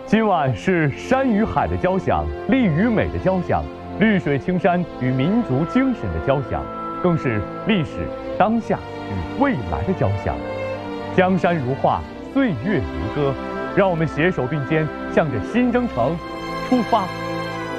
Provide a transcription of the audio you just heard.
今晚是山与海的交响，力与美的交响，绿水青山与民族精神的交响，更是历史、当下与未来的交响。江山如画，岁月如歌，让我们携手并肩，向着新征程出发。